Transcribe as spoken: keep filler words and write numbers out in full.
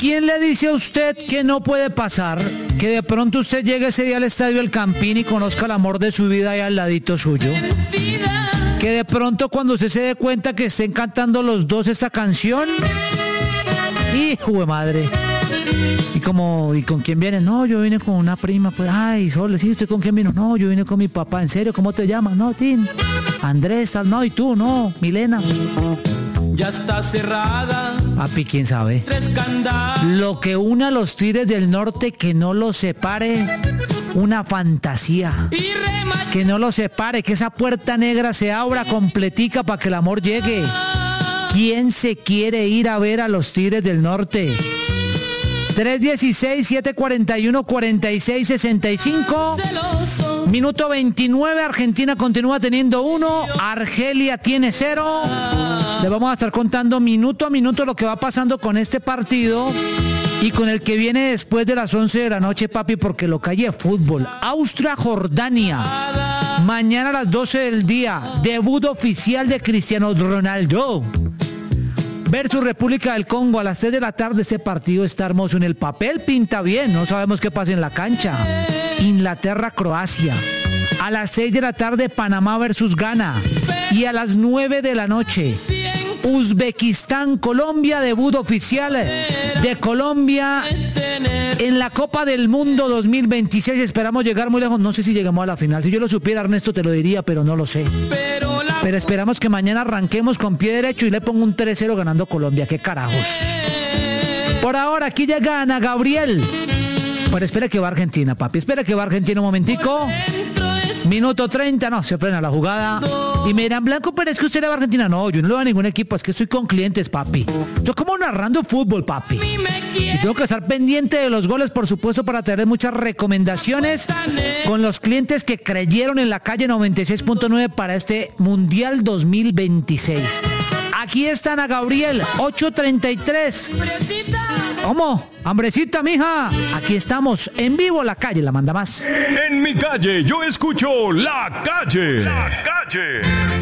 ¿Quién le dice a usted que no puede pasar que de pronto usted llegue ese día al estadio El Campín y conozca el amor de su vida ahí al ladito suyo? Que de pronto cuando usted se dé cuenta que estén cantando los dos esta canción, hijo de madre. Y como, ¿y con quién viene? No, yo vine con una prima, pues, ay, solo, sí, ¿usted con quién vino? No, yo vine con mi papá, ¿en serio? ¿Cómo te llamas? No, Tim, Andrés, tal, no, ¿y tú? No, Milena. Ya está cerrada. Papi, ¿quién sabe? Lo que une a los Tigres del Norte, que no los separe una fantasía. Que no los separe, que esa puerta negra se abra completica para que el amor llegue. ¿Quién se quiere ir a ver a los Tigres del Norte? tres dieciséis, siete cuarenta y uno, cuarenta y seis sesenta y cinco. Minuto veintinueve, Argentina continúa teniendo uno, Argelia tiene cero. Le vamos a estar contando minuto a minuto lo que va pasando con este partido y con el que viene después de las once de la noche, papi, porque lo cae de fútbol. Austria-Jordania, mañana a las doce del día, debut oficial de Cristiano Ronaldo versus República del Congo a las tres de la tarde. Este partido está hermoso, en el papel pinta bien, no sabemos qué pasa en la cancha. Inglaterra-Croacia, a las seis de la tarde Panamá versus Ghana, y a las nueve de la noche Uzbekistán-Colombia, debut oficial de Colombia en la Copa del Mundo dos mil veintiséis. Esperamos llegar muy lejos, no sé si llegamos a la final, si yo lo supiera, Ernesto, te lo diría, pero no lo sé. Pero esperamos que mañana arranquemos con pie derecho y le pongo un tres cero ganando Colombia. ¿Qué carajos? Por ahora, aquí llega Ana Gabriel. Pero espera que va Argentina, papi. Espera que va Argentina un momentico. Minuto treinta, no, se frena la jugada. Y me dirán, Blanco, pero es que usted le va a Argentina. No, yo no le voy a ningún equipo, es que estoy con clientes, papi. Yo como narrando fútbol, papi. Y tengo que estar pendiente de los goles, por supuesto, para tener muchas recomendaciones con los clientes que creyeron en la calle noventa y seis punto nueve para este Mundial dos mil veintiséis. Aquí está Ana Gabriel, ocho treinta y tres. ¿Cómo? Hambrecita, mija. Aquí estamos, en vivo, La Calle la manda más. En mi calle, yo escucho La Calle. La Calle.